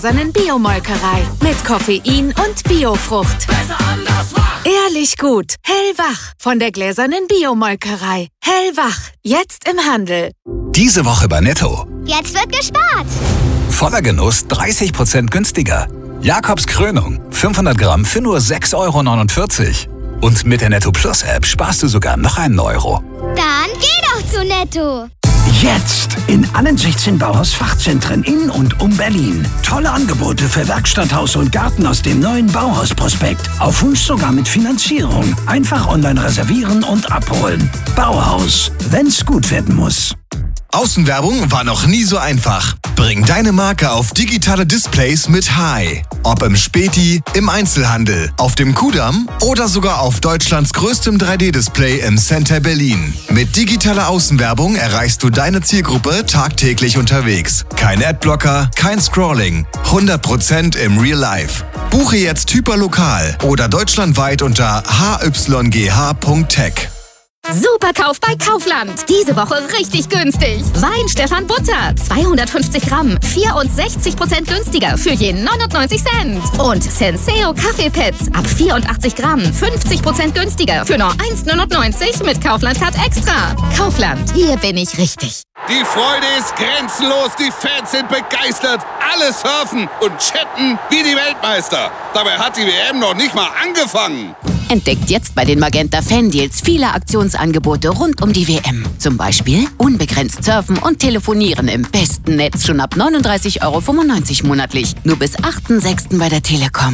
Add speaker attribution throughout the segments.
Speaker 1: Sondern Biomolkerei mit Koffein und Biofrucht.
Speaker 2: Besser anders wach.
Speaker 1: Ehrlich gut, hellwach von der gläsernen Biomolkerei. Hellwach, jetzt im Handel.
Speaker 3: Diese Woche bei Netto.
Speaker 4: Jetzt wird gespart.
Speaker 3: Voller Genuss 30% günstiger. Jakobs Krönung, 500 Gramm für nur 6,49 €. Und mit der Netto Plus App sparst du sogar noch einen Euro.
Speaker 4: Dann geh doch zu Netto.
Speaker 5: Jetzt in allen 16 Bauhaus-Fachzentren in und um Berlin. Tolle Angebote für Werkstatt, Haus und Garten aus dem neuen Bauhaus-Prospekt. Auf Wunsch sogar mit Finanzierung. Einfach online reservieren und abholen. Bauhaus, wenn's gut werden muss.
Speaker 6: Außenwerbung war noch nie so einfach. Bring deine Marke auf digitale Displays mit Hai. Ob im Späti, im Einzelhandel, auf dem Kudamm oder sogar auf Deutschlands größtem 3D-Display im Center Berlin. Mit digitaler Außenwerbung erreichst du deine Zielgruppe tagtäglich unterwegs. Kein Adblocker, kein Scrolling. 100% im Real Life. Buche jetzt hyperlokal oder deutschlandweit unter hyGh.tech.
Speaker 7: Superkauf bei Kaufland. Diese Woche richtig günstig. Wein Stefan Butter, 250 Gramm, 64% günstiger für je 99 Cent. Und Senseo Kaffeepads ab 84 Gramm, 50% günstiger für nur 1,99 mit Kaufland-Card Extra. Kaufland, hier bin ich richtig.
Speaker 8: Die Freude ist grenzenlos, die Fans sind begeistert. Alle surfen und chatten wie die Weltmeister. Dabei hat die WM noch nicht mal angefangen.
Speaker 9: Entdeckt jetzt bei den Magenta Fan-Deals viele Aktionsangebote rund um die WM. Zum Beispiel unbegrenzt surfen und telefonieren im besten Netz schon ab 39,95 € monatlich. Nur bis 8.6. bei der Telekom.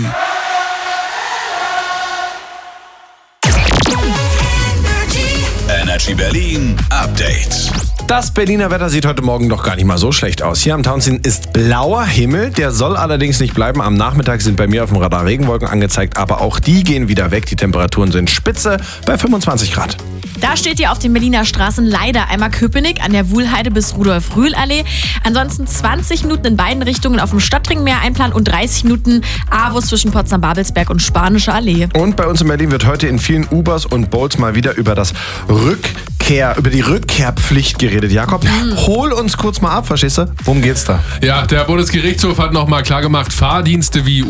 Speaker 3: Energy Berlin Update.
Speaker 10: Das Berliner Wetter sieht heute Morgen doch gar nicht mal so schlecht aus. Hier am Townsend ist blauer Himmel, der soll allerdings nicht bleiben. Am Nachmittag sind bei mir auf dem Radar Regenwolken angezeigt, aber auch die gehen wieder weg. Die Temperaturen sind spitze bei 25 Grad.
Speaker 11: Da steht ihr auf den Berliner Straßen leider einmal Köpenick an der Wuhlheide bis Rudolf-Rühl-Allee. Ansonsten 20 Minuten in beiden Richtungen auf dem Stadtringmeer einplanen und 30 Minuten AWOS zwischen Potsdam-Babelsberg und Spanische Allee.
Speaker 10: Und bei uns in Berlin wird heute in vielen Ubers und Bolts mal wieder über die Rückkehrpflicht geredet. Jakob, hol uns kurz mal ab, verstehst du? Worum geht's da?
Speaker 12: Ja, der Bundesgerichtshof hat nochmal klargemacht, Fahrdienste wie